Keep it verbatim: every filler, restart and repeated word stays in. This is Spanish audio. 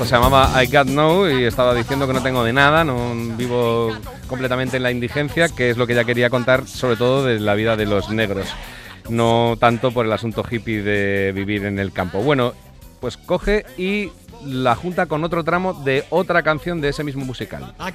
disco se llamaba I Got No y estaba diciendo que no tengo de nada, no vivo completamente en la indigencia, que es lo que ella quería contar, sobre todo de la vida de los negros, no tanto por el asunto hippie de vivir en el campo. Bueno, pues coge y la junta con otro tramo de otra canción de ese mismo musical.